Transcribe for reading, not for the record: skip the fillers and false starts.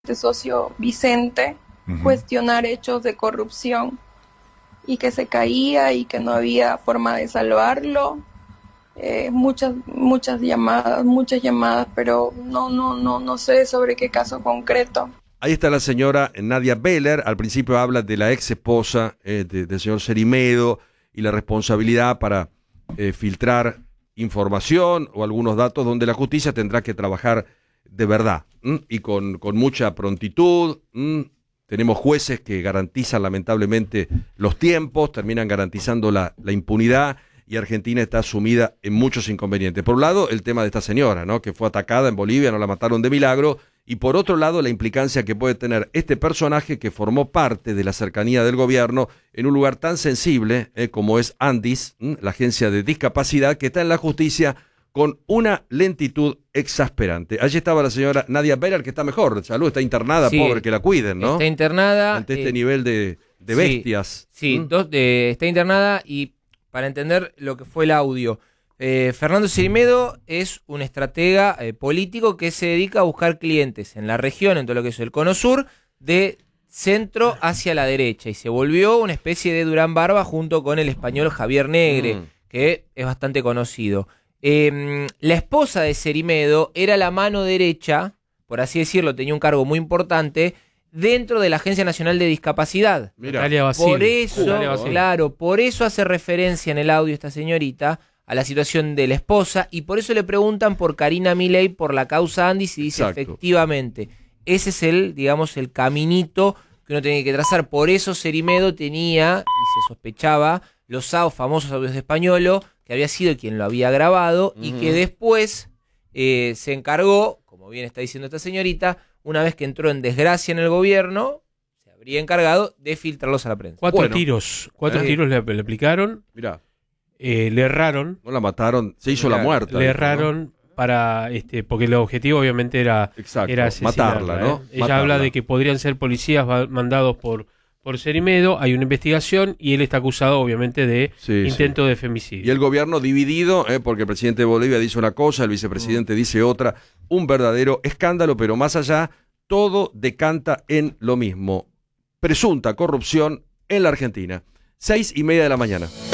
socio Vicente cuestionar hechos de corrupción y que se caía y que no había forma de salvarlo. Muchas llamadas, pero no sé sobre qué caso concreto. Ahí está la señora Nadia Beller. Al principio habla de la ex esposa del señor Cerimedo y la responsabilidad para filtrar información o algunos datos donde la justicia tendrá que trabajar de verdad y con mucha prontitud. Tenemos jueces que garantizan lamentablemente los tiempos, terminan garantizando la impunidad, y Argentina está sumida en muchos inconvenientes. Por un lado, el tema de esta señora, ¿no?, que fue atacada en Bolivia, no la mataron de milagro, y por otro lado, la implicancia que puede tener este personaje que formó parte de la cercanía del gobierno en un lugar tan sensible como es Andis, la agencia de discapacidad, que está en la justicia con una lentitud exasperante. Allí estaba la señora Nadia Beller, que está mejor de salud, está internada, sí, pobre, que la cuiden, ¿no? Está internada. Ante este nivel de bestias. Sí, está internada, y para entender lo que fue el audio, Fernando Cerimedo es un estratega político que se dedica a buscar clientes en la región, en todo lo que es el Cono Sur, de centro hacia la derecha, y se volvió una especie de Durán Barba junto con el español Javier Negre, que es bastante conocido. La esposa de Cerimedo era la mano derecha, por así decirlo, tenía un cargo muy importante dentro de la Agencia Nacional de Discapacidad. Por eso, claro, por eso hace referencia en el audio esta señorita a la situación de la esposa, y por eso le preguntan por Karina Milei, por la causa Andis, y dice, exacto, efectivamente, ese es el caminito que uno tiene que trazar. Por eso Cerimedo tenía, y se sospechaba, los famosos audios de Españolo, que había sido quien lo había grabado, y que después se encargó, como bien está diciendo esta señorita, una vez que entró en desgracia en el gobierno, se habría encargado de filtrarlos a la prensa. Cuatro tiros le aplicaron. Mirá. Le erraron. No la mataron, se hizo la muerta. Le erraron, ¿no?, para porque el objetivo obviamente era matarla, ¿no? Ella habla de que podrían ser policías mandados por Cerimedo. Hay una investigación y él está acusado obviamente de intento de femicidio. Y el gobierno dividido, porque el presidente de Bolivia dice una cosa, el vicepresidente dice otra. Un verdadero escándalo, pero más allá, todo decanta en lo mismo: presunta corrupción en la Argentina. 6:30 de la mañana.